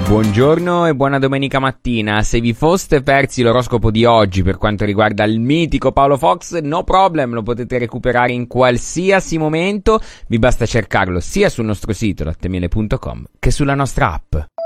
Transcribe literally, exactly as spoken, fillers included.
Buongiorno e buona domenica mattina. Se vi foste persi l'oroscopo di oggi per quanto riguarda il mitico Paolo Fox, no problem, lo potete recuperare in qualsiasi momento. Vi basta cercarlo sia sul nostro sito latte miele punto com che sulla nostra app.